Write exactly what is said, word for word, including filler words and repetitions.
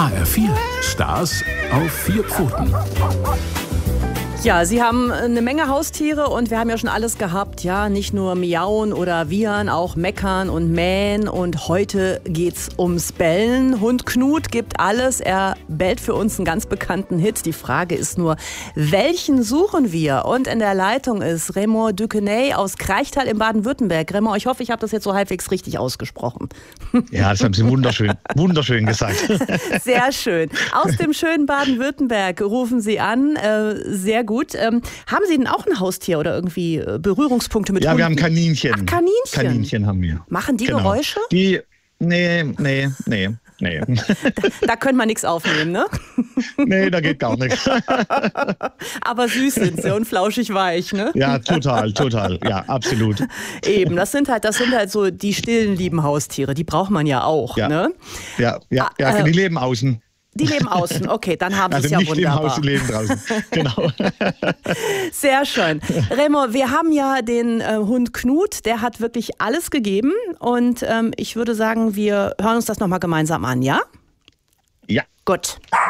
H R vier, Stars auf vier Pfoten. Ja, Sie haben eine Menge Haustiere und wir haben ja schon alles gehabt. Ja, nicht nur miauen oder wiehern, auch meckern und mähen. Und heute geht's ums Bellen. Hund Knut gibt alles. Er bellt für uns einen ganz bekannten Hit. Die Frage ist nur, welchen suchen wir? Und in der Leitung ist Raymond Duqueney aus Kraichtal in Baden-Württemberg. Raymond, ich hoffe, ich habe das jetzt so halbwegs richtig ausgesprochen. Ja, das haben Sie wunderschön, wunderschön gesagt. Sehr schön. Aus dem schönen Baden-Württemberg rufen Sie an. Äh, sehr gut. Ähm, haben Sie denn auch ein Haustier oder irgendwie Berührungspunkte mit Ja, Hunden? wir haben Kaninchen. Ach, Kaninchen? Kaninchen haben wir. Machen die Genau. Geräusche? Die, nee, nee, nee, nee. Da können wir nichts aufnehmen, ne? Nee, da geht gar nichts. Aber süß sind sie und flauschig weich, ne? Ja, total, total. Ja, absolut. Eben, das sind halt, das sind halt so die stillen, lieben Haustiere. Die braucht man ja auch, Ja. ne? Ja, ja, ja, Ah, äh, die leben außen. Die leben außen, okay, dann haben sie Also es ja nicht wunderbar. im Haus, die leben draußen. Genau. Sehr schön. Raymond, wir haben ja den äh, Hund Knut, der hat wirklich alles gegeben und ähm, ich würde sagen, wir hören uns das nochmal gemeinsam an, ja? Ja. Gut.